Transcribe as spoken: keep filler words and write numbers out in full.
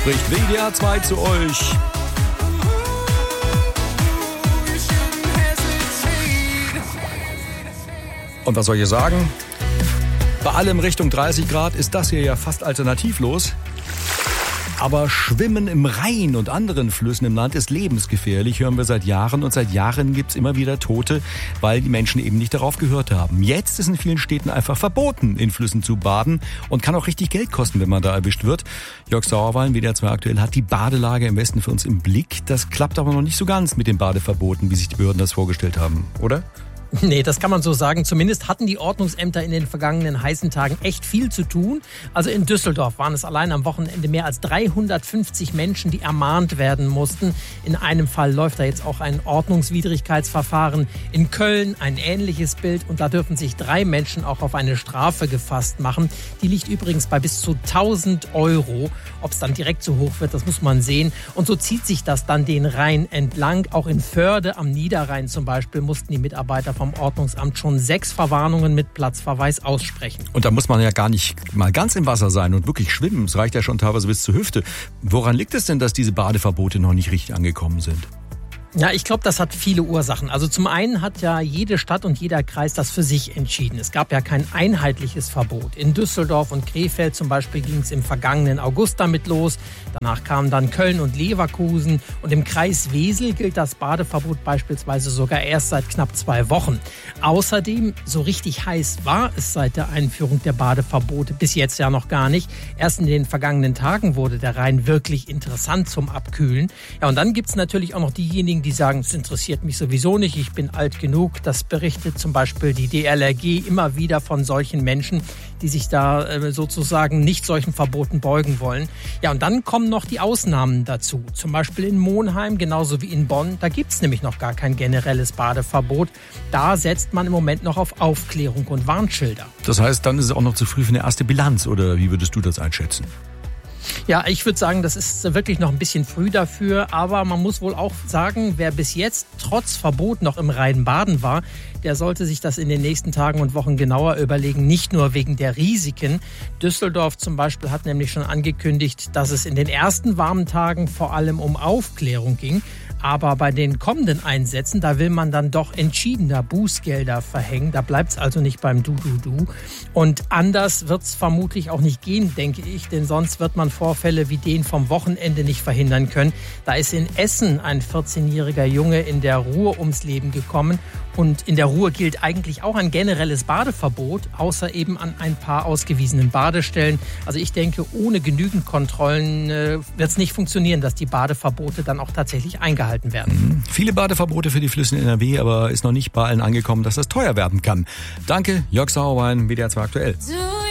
spricht W D R zwei zu euch. Und was soll ich sagen? Bei allem Richtung dreißig Grad ist das hier ja fast alternativlos. Aber Schwimmen im Rhein und anderen Flüssen im Land ist lebensgefährlich, hören wir seit Jahren. Und seit Jahren gibt's immer wieder Tote, weil die Menschen eben nicht darauf gehört haben. Jetzt ist in vielen Städten einfach verboten, in Flüssen zu baden und kann auch richtig Geld kosten, wenn man da erwischt wird. Jörg Sauerwein, W D R zwei aktuell, hat die Badelage im Westen für uns im Blick. Das klappt aber noch nicht so ganz mit den Badeverboten, wie sich die Behörden das vorgestellt haben, oder? Nee, das kann man so sagen. Zumindest hatten die Ordnungsämter in den vergangenen heißen Tagen echt viel zu tun. Also in Düsseldorf waren es allein am Wochenende mehr als dreihundertfünfzig Menschen, die ermahnt werden mussten. In einem Fall läuft da jetzt auch ein Ordnungswidrigkeitsverfahren. In Köln ein ähnliches Bild. Und da dürfen sich drei Menschen auch auf eine Strafe gefasst machen. Die liegt übrigens bei bis zu tausend Euro. Ob es dann direkt so hoch wird, das muss man sehen. Und so zieht sich das dann den Rhein entlang. Auch in Förde am Niederrhein zum Beispiel mussten die Mitarbeiter vom Ordnungsamt schon sechs Verwarnungen mit Platzverweis aussprechen. Und da muss man ja gar nicht mal ganz im Wasser sein und wirklich schwimmen. Es reicht ja schon teilweise bis zur Hüfte. Woran liegt es denn, dass diese Badeverbote noch nicht richtig angekommen sind? Ja, ich glaube, das hat viele Ursachen. Also zum einen hat ja jede Stadt und jeder Kreis das für sich entschieden. Es gab ja kein einheitliches Verbot. In Düsseldorf und Krefeld zum Beispiel ging es im vergangenen August damit los. Danach kamen dann Köln und Leverkusen. Und im Kreis Wesel gilt das Badeverbot beispielsweise sogar erst seit knapp zwei Wochen. Außerdem, so richtig heiß war es seit der Einführung der Badeverbote bis jetzt ja noch gar nicht. Erst in den vergangenen Tagen wurde der Rhein wirklich interessant zum Abkühlen. Ja, und dann gibt's natürlich auch noch diejenigen, die sagen, es interessiert mich sowieso nicht, ich bin alt genug. Das berichtet zum Beispiel die D L R G immer wieder von solchen Menschen, die sich da äh, sozusagen nicht solchen Verboten beugen wollen. Ja, und dann kommen noch die Ausnahmen dazu. Zum Beispiel in Monheim, genauso wie in Bonn. Da gibt's nämlich noch gar kein generelles Badeverbot. Da setzt man im Moment noch auf Aufklärung und Warnschilder. Das heißt, dann ist es auch noch zu früh für eine erste Bilanz, oder wie würdest du das einschätzen? Ja, ich würde sagen, das ist wirklich noch ein bisschen früh dafür. Aber man muss wohl auch sagen, wer bis jetzt trotz Verbot noch im Rhein baden war, der sollte sich das in den nächsten Tagen und Wochen genauer überlegen. Nicht nur wegen der Risiken. Düsseldorf zum Beispiel hat nämlich schon angekündigt, dass es in den ersten warmen Tagen vor allem um Aufklärung ging. Aber bei den kommenden Einsätzen, da will man dann doch entschiedener Bußgelder verhängen. Da bleibt es also nicht beim Du-Du-Du. Und anders wird es vermutlich auch nicht gehen, denke ich. Denn sonst wird man Vorfälle wie den vom Wochenende nicht verhindern können. Da ist in Essen ein vierzehnjähriger Junge in der Ruhr ums Leben gekommen. Und in der Ruhr gilt eigentlich auch ein generelles Badeverbot, außer eben an ein paar ausgewiesenen Badestellen. Also ich denke, ohne genügend Kontrollen äh, wird es nicht funktionieren, dass die Badeverbote dann auch tatsächlich eingehalten werden. Mhm. Viele Badeverbote für die Flüsse in N R W, aber ist noch nicht bei allen angekommen, dass das teuer werden kann. Danke, Jörg Sauerwein, W D R zwei aktuell.